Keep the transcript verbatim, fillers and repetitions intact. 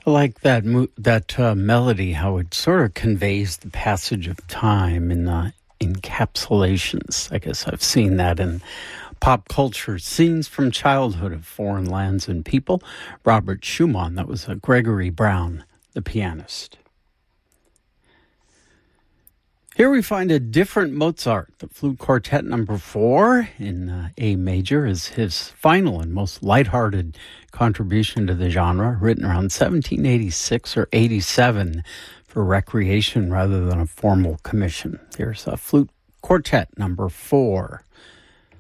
I like that mo- that uh, melody, how it sort of conveys the passage of time in uh, encapsulations. I guess I've seen that in pop culture. Scenes from childhood of foreign lands and people. Robert Schumann, that was uh, Gregory Brown, the pianist. Here we find a different Mozart. The Flute Quartet number four in uh, A major is his final and most lighthearted contribution to the genre, written around seventeen eighty-six or eighty-seven for recreation rather than a formal commission. Here's a Flute Quartet number four.